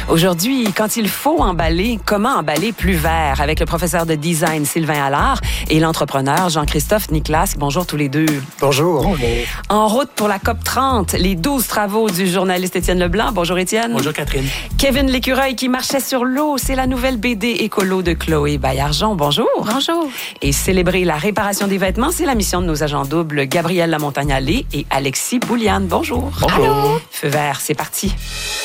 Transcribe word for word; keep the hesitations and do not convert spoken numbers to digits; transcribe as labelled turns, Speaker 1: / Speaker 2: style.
Speaker 1: Aujourd'hui, quand il faut emballer, comment emballer plus vert? Avec le professeur de design Sylvain Allard et l'entrepreneur Jean-Christophe Niclas. Bonjour tous les deux.
Speaker 2: Bonjour. Bonjour.
Speaker 1: En route pour la COP trente, les douze travaux du journaliste Étienne Leblanc. Bonjour Étienne.
Speaker 3: Bonjour Catherine.
Speaker 1: Kevin L'Écureuil qui marchait sur l'eau, c'est la nouvelle B D écolo de Chloé Baillargeon. Bonjour.
Speaker 4: Bonjour.
Speaker 1: Et célébrer la réparation des vêtements, c'est la mission de nos agents doubles Gabrielle Lamontagne-Allé et Alexis Bouliane. Bonjour.
Speaker 3: Bonjour.
Speaker 1: Feu vert, c'est parti.